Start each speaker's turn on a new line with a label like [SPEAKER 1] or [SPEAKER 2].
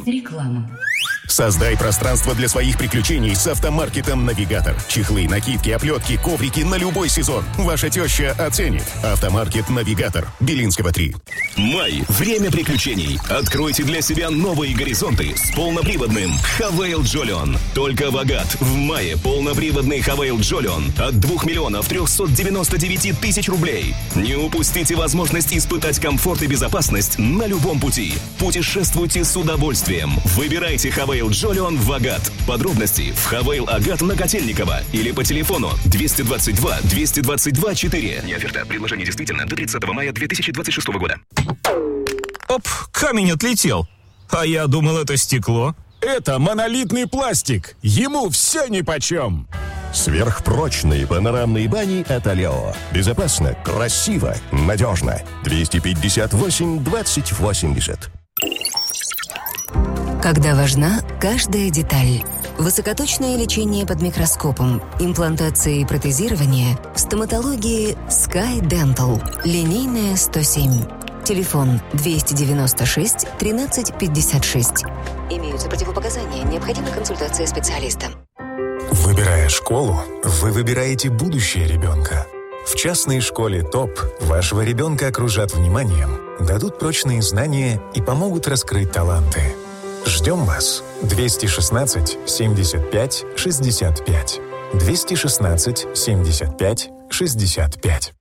[SPEAKER 1] Реклама.
[SPEAKER 2] Создай пространство для своих приключений с автомаркетом «Навигатор». Чехлы, накидки, оплетки, коврики на любой сезон. Ваша теща оценит. Автомаркет «Навигатор». Белинского, 3.
[SPEAKER 3] Май – время приключений. Откройте для себя новые горизонты с полноприводным Хавейл Джолион. Только в Агат в мае полноприводный Хавейл Джолион от 2 399 000 рублей. Не упустите возможность испытать комфорт и безопасность на любом пути. Путешествуйте с удовольствием. Выбирайте Хавейл Джолион в Агат. Подробности в Хавейл Агат на Котельникова или по телефону 222 222 4. Не оферта. Предложение действительно до 30 мая 2026 года.
[SPEAKER 4] Оп, камень отлетел. А я думал, это стекло.
[SPEAKER 5] Это монолитный пластик. Ему все нипочем.
[SPEAKER 2] Сверхпрочные панорамные бани от Алео. Безопасно, красиво, надежно. 258 20 80.
[SPEAKER 6] Когда важна каждая деталь. Высокоточное лечение под микроскопом, имплантация и протезирование в стоматологии Sky Dental. Линейная 107. Телефон 296 13 56. Имеются противопоказания. Необходима консультация специалиста.
[SPEAKER 7] Выбирая школу, вы выбираете будущее ребенка. В частной школе ТОП вашего ребенка окружат вниманием, дадут прочные знания и помогут раскрыть таланты. Ждем вас. 216 75 65. 216 75 65.